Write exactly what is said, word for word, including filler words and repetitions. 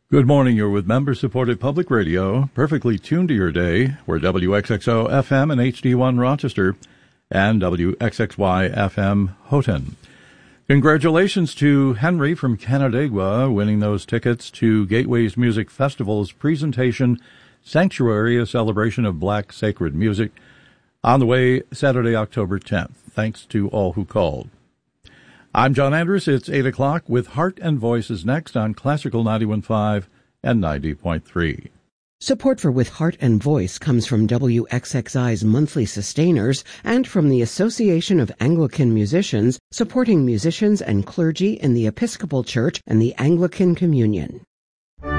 Good morning. You're with member-supported public radio, perfectly tuned to your day. We're W X X O F M and H D one Rochester and W X X Y F M Houghton. Congratulations to Henry from Canandaigua winning those tickets to Gateways Music Festival's presentation, Sanctuary, a celebration of black sacred music, on the way Saturday, October tenth. Thanks to all who called. I'm John Andrews. It's eight o'clock with Heart and Voices next on Classical ninety-one point five and ninety point three. Support for With Heart and Voice comes from W X X I's monthly sustainers and from the Association of Anglican Musicians, supporting musicians and clergy in the Episcopal Church and the Anglican Communion.